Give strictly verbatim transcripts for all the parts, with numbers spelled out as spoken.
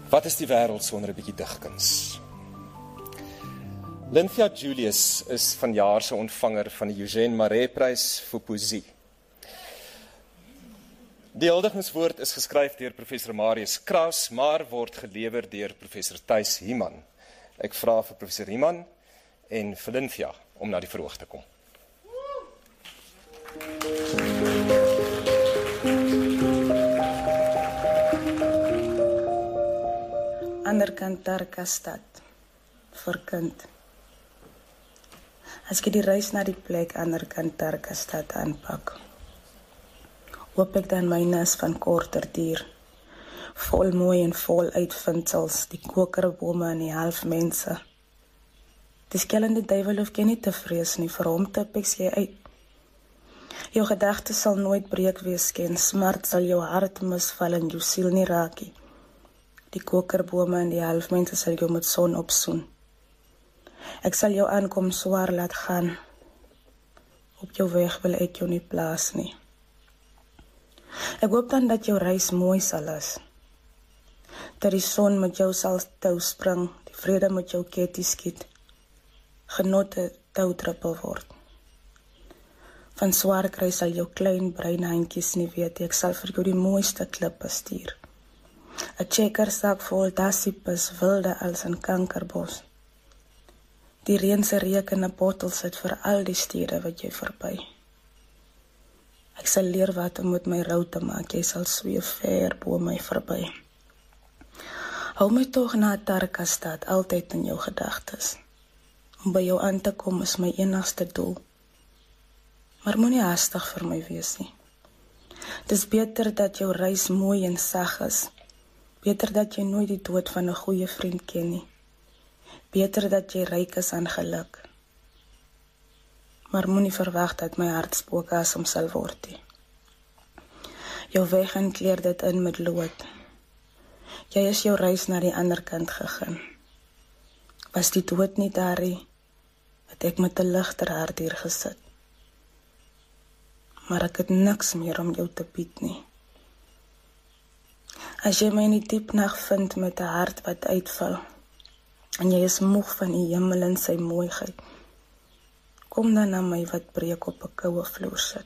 Wat is die wêreld sonder 'n bietjie digkuns? Lynthia Julius is vanjaar se ontvanger van die Eugène Marais-prys vir poësie. Die huldigingswoord is geskryf deur professor Marius Kraus, maar word gelewer deur professor Thys Human. Ek vra vir professor Human en vir Lynthia om na die verhoog te kom. Anderkant Tarkastad, vir kind. As ek die reis na die plek anderkant Tarkastad aanpak, hoop ek dan myne is van korter duur, vol mooi en vol uitvindsels, die kokerbome en die halfmense. Die skellende duiwel hoef jy nie te vrees nie, vir hom tip ek jy uit. Jou gedagtes sal nooit breek wees, ken smart sal jou hart misval en jou siel nie raakie. Die kokerbome en die halfmense sal jou met son opsoen. Ek sal jou aankom swaar laat gaan. Op jou weg wil ek jou nie plaas nie. Ek hoop dan dat jou reis mooi sal is. Dat die son met jou sal touwspring, die vrede met jou ketty skiet. Genot 'n touwdruppel word. Van swaar kry sal jou klein bruin handjies nie weet, ek sal vir jou die mooiste klippe stuur. 'n checkersak vol dassiepis, wilde als 'n kankerbos. Die reën se reuk in 'n bottel sit vir al die stede wat jy verby. Ek sal leer wat om met my rou te maak, jy sal sweef ver bo my verby. Hou my tog na Tarkastad, altyd in jou gedagtes. Om by jou aan te kom is my enigste doel. Maar moenie haastig vir my wees nie. Dis beter dat jou reis mooi en sag is. Beter dat jy nooit die dood van 'n goeie vriend ken nie. Beter dat jy ryk is aan geluk. Maar moenie verwag dat my hart spookasem sal word nie. Jou weg en kleer dit in met lood. Jy is jou reis na die ander kant gegaan. Was die dood nie daar nie, het ek met 'n ligter hart hier gesit. Maar ek het niks meer om jou te bied nie. As jy my in die diep nag vind met 'n hart wat uitval, en jy is moeg van die hemel en sy mooiheid, kom dan na my wat breek op 'n koue vloer sit.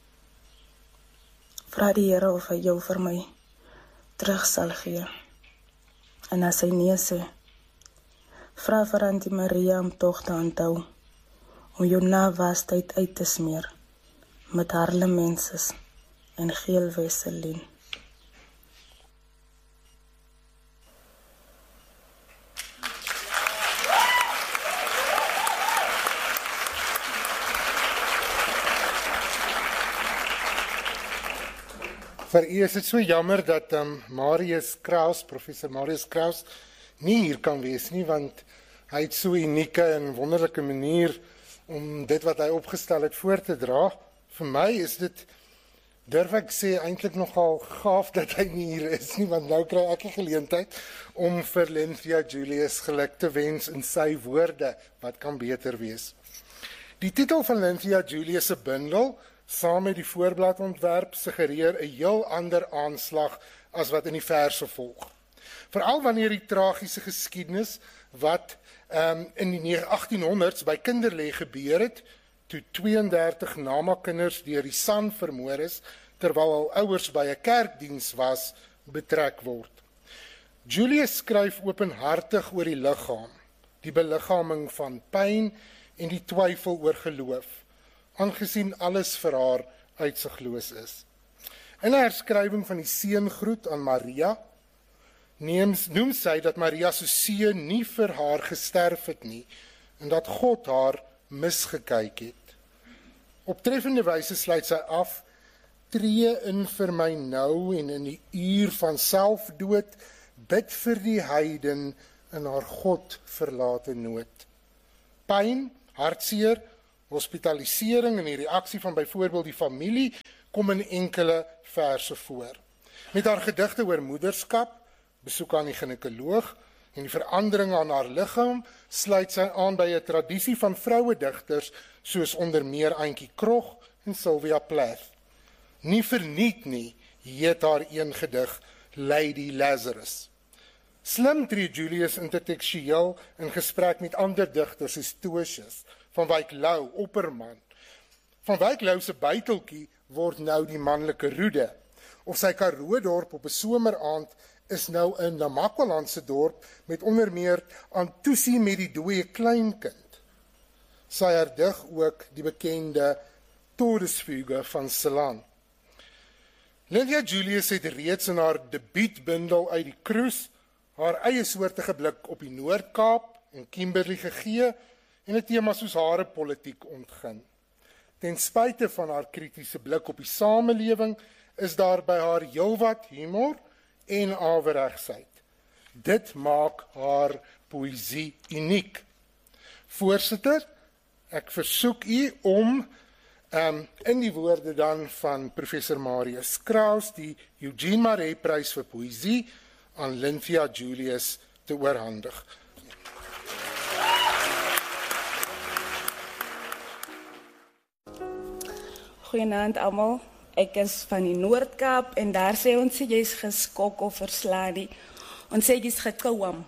Vra die Here of hy jou vir my terug sal gee. En as hy nee sê, vra vir Auntie Maria om tog te onthou, om jou navastheid uit te smeer, met harlemenses en geel weselien. Vir u is dit so jammer dat um, Marius Kraus, professor Marius Kraus, nie hier kan wees nie, want hy het so 'n unieke en wonderlike manier om dit wat hy opgestel het voor te dra. Vir my is dit, durf ek sê, eintlik nogal gaaf dat hy nie hier is nie, want nou kry ek 'n geleentheid om vir Lynthia Julius geluk te wens in sy woorde, wat kan beter wees. Die titel van Lynthia Julius se bundel, saam met die voorbladontwerp, suggereer 'n heel ander aanslag as wat in die verse volg. Veral wanneer die tragiese geskiedenis wat um, in die achttienhonderd's by Kinderlê gebeur het, toe tweeëndertig Nama-kinders deur die San vermoor is, terwyl hul ouers by 'n kerkdiens was, betrek word. Julius skryf openhartig oor die liggaam, die beliggaaming van pyn en die twyfel oor geloof, aangesien alles vir haar uitsigloos is. In 'n herskrywing van die seëngroet aan Maria, neem, noem sy dat Maria se seun nie vir haar gesterf het nie, en dat God haar misgekyk het. Op treffende wyse sluit sy af, tree in vir my nou en in die uur van selfdood, bid vir die heiden in haar God verlate nood. Pyn, hartseer, hospitalisering en die reaksie van byvoorbeeld die familie kom in enkele verse voor. Met haar gedigte oor moederskap, besoek aan die ginekoloog en die verandering aan haar liggaam, sluit sy aan by 'n tradisie van vrouedigters soos onder meer Auntie Krog en Sylvia Plath. Nie verniet nie, heet haar een gedig Lady Lazarus. Slim tree Julius intertekstueel in gesprek met ander digters soos Tosius, Van Wyk Louw, Opperman. Van Wyk Louw se buiteltjie word nou die manlike roede, of sy Karoo dorp op 'n someraand is nou 'n Namakwalandse dorp met onder meer Antusi met die dooie kleinkind. Sy herdig ook die bekende Todesfuge van Celan. Lynthia Julius het reeds in haar debuutbundel Uit die Kroes haar eie soortige blik op die Noord-Kaap en Kimberley gegee en 'n tema soos hare politiek ontgin. Ten spyte van haar kritiese blik op die samelewing is daar by haar heelwat humor en aweregsheid. Dit maak haar poësie uniek. Voorsitter, ek versoek u om um, in die woorde dan van professor Marius Kraus die Eugene Maree Prys vir Poësie aan Lynthia Julius te oorhandig. Goeienaand almal. Ek is van die Noord-Kaap en daar sê ons jy is geskok of verslaan nie. Ons sê jy is gekouam.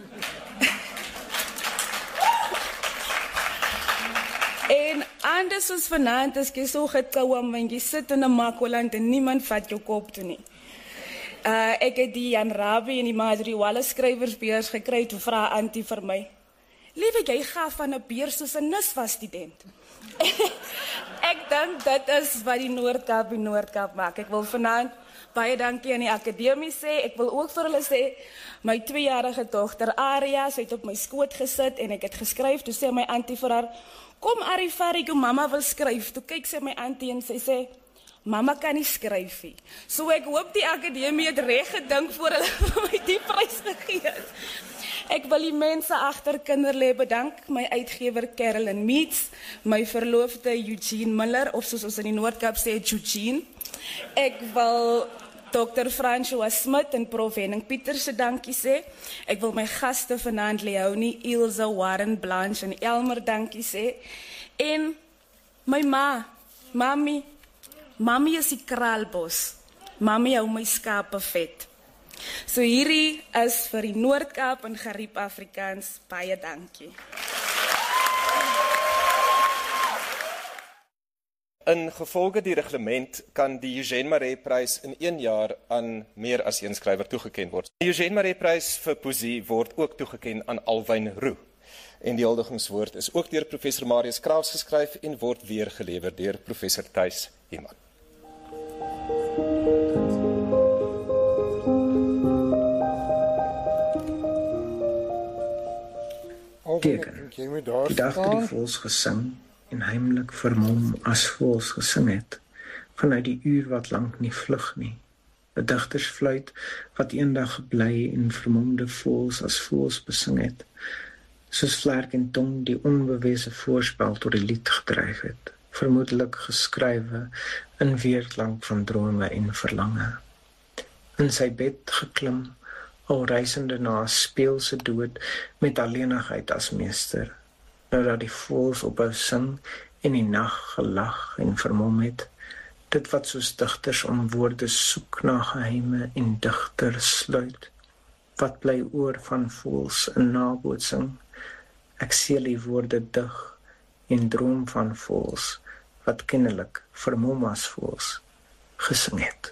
En anders as vanaand is jy so gekouam want jy sit in 'n Makwaland en niemand vat jou kop toe nie. Uh, ek het die Jan Rabie en die Marjorie Wallace skrywersbeurs gekry toe vra Antie vir my. Liewe, jy gaaf van 'n beurs soos 'n NISWA student. Ek dink dit is wat die Noord-Kaap die Noord-Kaap maak. Ek wil vanaand baie dankie aan die akademie sê. Ek wil ook vir hulle sê, my tweejarige dogter Aria, sy het op my skoot gesit en ek het geskryf. Toe sê my Antie vir haar, kom Arifari, jou mamma wil skryf. Toe kyk sy my Antie en sy sê, mamma kan nie skryf nie. So ek hoop die akademie het reg gedink voor hulle vir my die prys gegee het. Ek wil die mense agter Kinderlê bedank, my uitgewer Carolyn Meets, my verloofde Eugene Miller, of soos ons in die Noord-Kaap sê, Eugene. Ek wil dokter François Smit en prof Henning Pieter se dankie sê. Ek wil my gaste vanaand Leonie, Ilse, Warren, Blanche en Elmer dankie sê. En my ma, mami, mami is die kraalbos. Mami hou my skape vet. So hierdie is vir die Noord-Kaap en Gariep Afrikaans. Baie dankie. In gevolge die reglement kan die Eugene Maree Prys in een jaar aan meer as een skrywer toegeken word. Die Eugene Maree Prys vir poesie word ook toegeken aan Alwyn Roux. En die huldigingswoord is ook deur professor Marius Kraus geskryf en word weer gelewer deur professor Thys Human. Teken, die dag toe die voëls gesing en heimlik vermom as voëls gesing het, vanuit die uur wat lank nie vlug nie. 'n Digtersfluit wat eendag gebly en vermomde voëls as voëls besing het, soos vlerk en tong die onbewese voorspel tot die lied gedryf het, vermoedelik geskrywe in weerklank van drome en verlange. In sy bed geklim, al reisende na 'n speelse dood met alleenigheid as meester, nou dat die voëls ophou sing en die nag gelag en vermom het, dit wat soos digters om woorde soek na geheime en digters sluit, wat bly oor van voëls in nabootsing, ek seel die woorde dig en droom van voëls, wat kennelik vermom as voëls gesing het.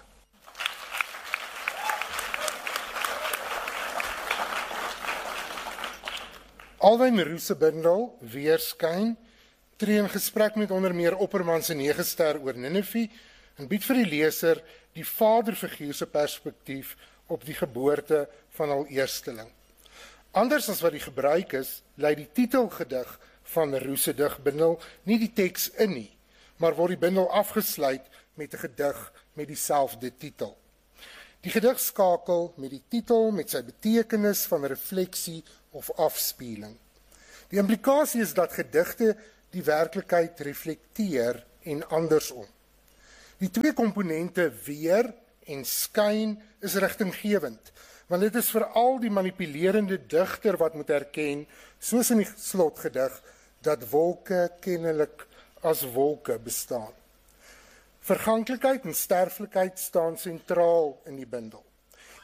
Alwyn Roux se bundel Weerskyn tree in gesprek met onder meer Opperman se nege ster oor Ninive en bied vir die leser die vaderfiguur se perspektief op die geboorte van hul eersteling. Anders as wat die gebruik is, lei die titelgedig van Roux se digbundel nie die teks in nie, maar word die bundel afgesluit met 'n gedig met dieselfde titel. Die gedig skakel met die titel met sy betekenis van refleksie of afspieling. Die implikasie is dat gedigte die werklikheid reflekteer en andersom. Die twee komponente weer en skyn is rigtinggewend, want dit is veral die manipulerende digter wat moet erken, soos in die slotgedig, dat wolke kennelik as wolke bestaan. Verganklikheid en sterflikheid staan sentraal in die bundel.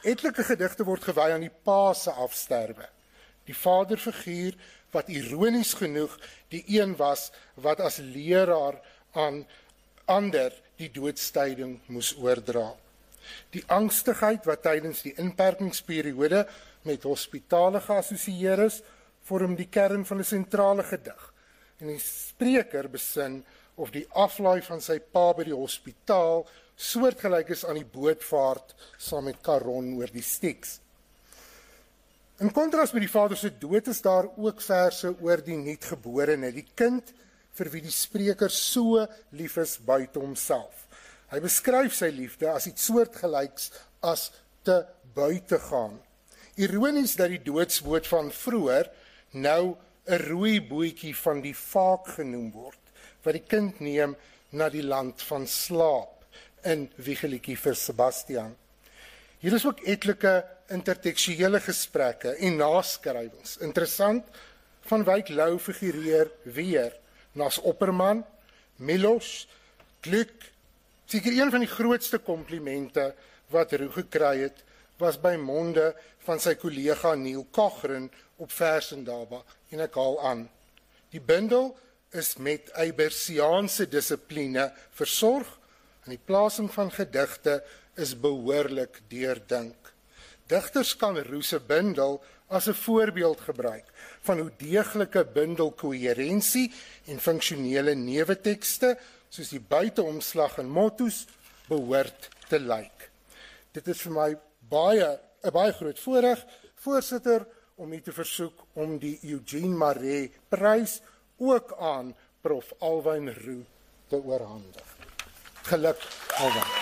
Etlike gedigte word gewy aan die pa se afsterwe. Die vaderfiguur wat ironies genoeg die een was wat as leraar aan ander die doodstyding moes oordra. Die angstigheid wat tydens die inperkingsperiode met hospitale geassosieer is, vorm die kern van 'n sentrale gedig. En die spreker besin of die aflaai van sy pa by die hospitaal soortgelyk is aan die bootvaart saam met Caron oor die Styx. In kontras met die vader se dood is daar ook verse oor die nuutgeborene, die kind vir wie die spreker so lief is buite homself. Hy beskryf sy liefde as iets soortgelyks as te buite gaan. Ironies dat die doodsboot van vroeër nou 'n rooi bootjie van die vaak genoem word, wat die kind neem na die land van slaap in Wiegelietjie vir Sebastian. Hier is ook etlike intertekstuele gesprekke en naskrywings. Interessant, Van Wyk Lou figureer weer Nas Opperman, Milos, Gluck. Seker een van die grootste komplimente wat Roux gekry het, was by monde van sy kollega Neil Cochrane op Versendaba, en ek haal aan. Die bundel is met Eybersiaanse dissipline versorg, en die plasing van gedigte is behoorlik deurdink. Digters kan Roux se bundel as 'n voorbeeld gebruik van hoe deeglike bundelkoherensie en funksionele newetekste, soos die buiteomslag en motto's, behoort te lyk. Dit is vir my baie 'n baie groot voorreg, voorsitter, om u te versoek om die Eugene Maree Prys ook aan Prof Alwyn Roux te oorhandig. Geluk, Alwyn.